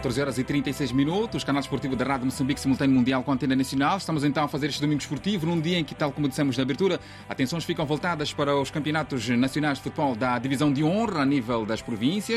14h36, canal esportivo da Rádio Moçambique, simultâneo mundial com a antena nacional. Estamos então a fazer este domingo esportivo, num dia em que, tal como dissemos na abertura, atenções ficam voltadas para os campeonatos nacionais de futebol da Divisão de Honra a nível das províncias.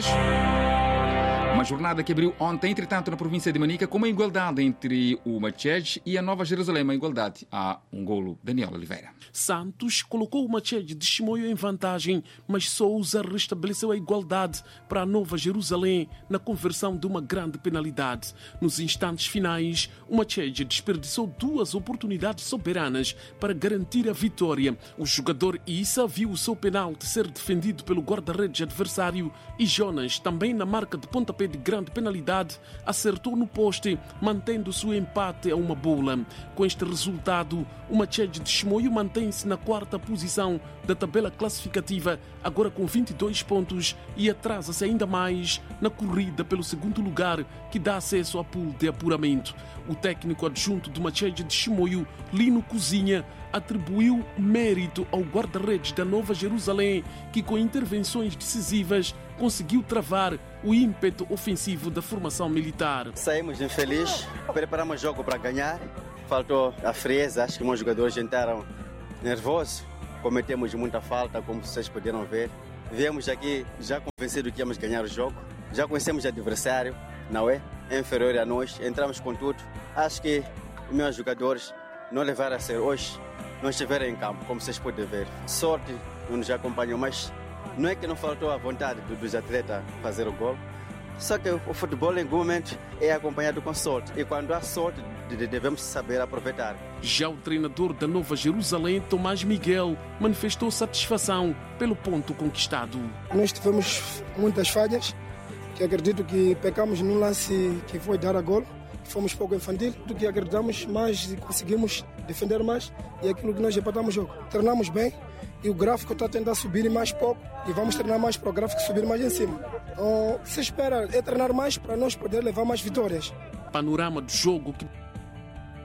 Uma jornada que abriu ontem, entretanto, na província de Manica, com uma igualdade entre o Machej e a Nova Jerusalém. Uma igualdade a um golo. Daniel Oliveira. Santos colocou o Machej de Chimoio em vantagem, mas Sousa restabeleceu a igualdade para a Nova Jerusalém na conversão de uma grande penalidade. Nos instantes finais, o Machej desperdiçou duas oportunidades soberanas para garantir a vitória. O jogador Issa viu o seu penalti ser defendido pelo guarda-redes adversário e Jonas, também na marca de pontapé de grande penalidade, acertou no poste, mantendo-se o empate a uma bola. Com este resultado, o Machej de Chimoio mantém-se na quarta posição da tabela classificativa, agora com 22 pontos, e atrasa-se ainda mais na corrida pelo segundo lugar, que dá acesso ao pool de apuramento. O técnico adjunto do Machej de Chimoio, Lino Cozinha, atribuiu mérito ao guarda-redes da Nova Jerusalém, que com intervenções decisivas conseguiu travar o ímpeto ofensivo da formação militar. Saímos infelizes, preparamos o jogo para ganhar, faltou a frieza, acho que meus jogadores entraram nervosos, cometemos muita falta, como vocês puderam ver. Viemos aqui já convencidos que íamos ganhar o jogo, já conhecemos o adversário, não é? É inferior a nós, entramos com tudo. Acho que meus jogadores não levaram a ser hoje, não estiveram em campo, como vocês podem ver. Sorte não nos acompanhou, mas não é que não faltou a vontade dos atletas fazer o gol. Só que o futebol, em algum momento, é acompanhado com sorte. E quando há sorte, devemos saber aproveitar. Já o treinador da Nova Jerusalém, Tomás Miguel, manifestou satisfação pelo ponto conquistado. Nós tivemos muitas falhas, que acredito que pecamos num lance que foi dar a gol. Fomos pouco infantil, do que acreditamos mais e conseguimos defender mais. E aquilo que nós empatamos o jogo. Treinamos bem e o gráfico está a tentar subir mais pouco. E vamos treinar mais para o gráfico subir mais em cima. Então, o que se espera é treinar mais para nós poder levar mais vitórias. Panorama do jogo que